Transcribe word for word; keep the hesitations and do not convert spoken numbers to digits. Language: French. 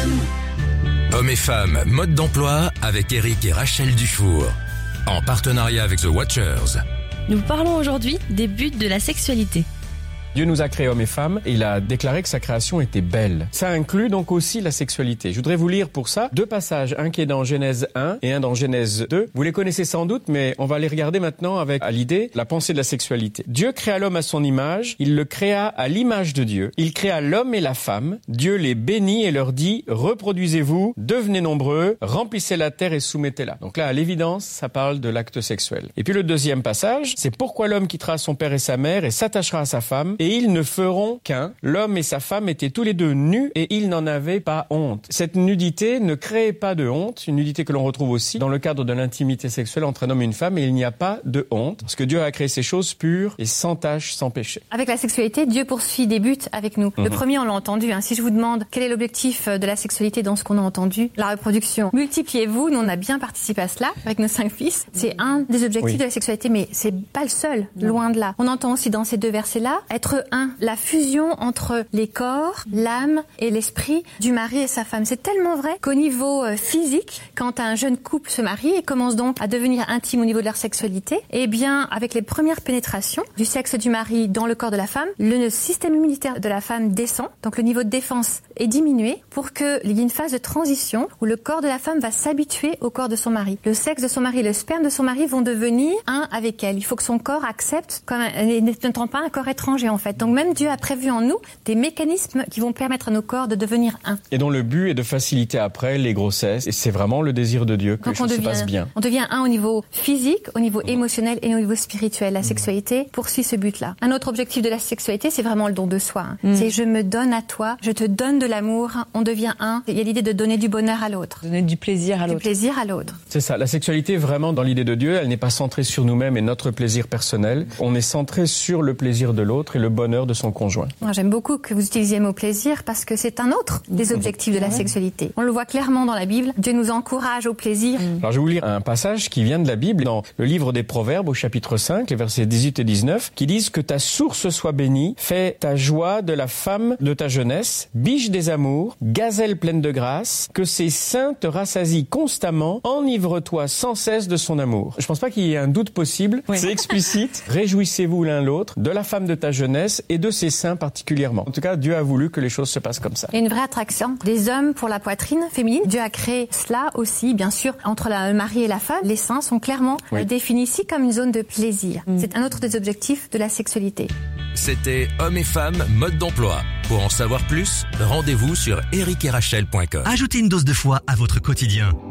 Hommes et femmes, mode d'emploi avec Eric et Rachel Dufour. En partenariat avec The Watchers. Nous parlons aujourd'hui des buts de la sexualité. Dieu nous a créés hommes et femmes et il a déclaré que sa création était belle. Ça inclut donc aussi la sexualité. Je voudrais vous lire pour ça deux passages, un qui est dans Genèse un et un dans Genèse deux. Vous les connaissez sans doute, mais on va les regarder maintenant avec à l'idée la pensée de la sexualité. Dieu créa l'homme à son image, il le créa à l'image de Dieu. Il créa l'homme et la femme. Dieu les bénit et leur dit « Reproduisez-vous, devenez nombreux, remplissez la terre et soumettez-la ». Donc là, à l'évidence, ça parle de l'acte sexuel. Et puis le deuxième passage, c'est « Pourquoi l'homme quittera son père et sa mère et s'attachera à sa femme ?» Et ils ne feront qu'un. L'homme et sa femme étaient tous les deux nus et ils n'en avaient pas honte. Cette nudité ne créait pas de honte, une nudité que l'on retrouve aussi dans le cadre de l'intimité sexuelle entre un homme et une femme, et il n'y a pas de honte, parce que Dieu a créé ces choses pures et sans tache, sans péché. Avec la sexualité, Dieu poursuit des buts avec nous. Mm-hmm. Le premier, on l'a entendu. Hein. Si je vous demande quel est l'objectif de la sexualité dans ce qu'on a entendu, la reproduction. Multipliez-vous, nous on a bien participé à cela avec nos cinq fils. C'est un des objectifs oui. de la sexualité, mais c'est pas le seul, non. Loin de là. On entend aussi dans ces deux versets-là, être un, la fusion entre les corps, l'âme et l'esprit du mari et sa femme. C'est tellement vrai qu'au niveau euh, physique, quand un jeune couple se marie et commence donc à devenir intime au niveau de leur sexualité, eh bien, avec les premières pénétrations du sexe du mari dans le corps de la femme, le système immunitaire de la femme descend, donc le niveau de défense est diminué pour qu'il y ait une phase de transition où le corps de la femme va s'habituer au corps de son mari. Le sexe de son mari et le sperme de son mari vont devenir un avec elle. Il faut que son corps accepte, comme un, n'étant pas un corps étranger en fait. Donc même Dieu a prévu en nous des mécanismes qui vont permettre à nos corps de devenir un. Et dont le but est de faciliter après les grossesses. Et c'est vraiment le désir de Dieu que Donc les choses devient, se passent bien. On devient un au niveau physique, au niveau mmh. émotionnel et au niveau spirituel. La mmh. sexualité poursuit ce but-là. Un autre objectif de la sexualité, c'est vraiment le don de soi. Hein. Mmh. C'est je me donne à toi, je te donne de l'amour, on devient un. Il y a l'idée de donner du bonheur à l'autre. Donner du plaisir à l'autre. Du plaisir à l'autre. C'est ça. La sexualité, vraiment, dans l'idée de Dieu, elle n'est pas centrée sur nous-mêmes et notre plaisir personnel. On est centré sur le plaisir de l'autre et le bonheur de son conjoint. Moi, j'aime beaucoup que vous utilisiez le mot plaisir parce que c'est un autre des objectifs de la sexualité. On le voit clairement dans la Bible. Dieu nous encourage au plaisir. Alors, je vais vous lire un passage qui vient de la Bible dans le livre des Proverbes au chapitre cinq, les versets dix-huit et dix-neuf, qui disent que ta source soit bénie, fais ta joie de la femme de ta jeunesse, biche des amours, gazelle pleine de grâce, que ses seins te rassasient constamment, enivre-toi sans cesse de son amour. Je pense pas qu'il y ait un doute possible. Oui. C'est explicite. Réjouissez-vous l'un l'autre de la femme de ta jeunesse et de ses seins particulièrement. En tout cas, Dieu a voulu que les choses se passent comme ça. Il y a une vraie attraction des hommes pour la poitrine féminine. Dieu a créé cela aussi, bien sûr, entre le mari et la femme. Les seins sont clairement oui. définis ici comme une zone de plaisir. Mm. C'est un autre des objectifs de la sexualité. C'était Hommes et femmes, mode d'emploi. Pour en savoir plus, rendez-vous sur eric et rachel point com. Ajoutez une dose de foi à votre quotidien.